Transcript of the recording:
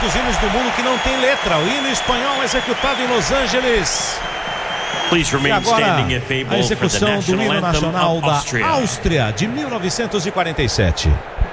poucos hinos do mundo que não tem letra. O hino espanhol executado em Los Angeles. E agora, a execução do hino nacional da Áustria, de 1947.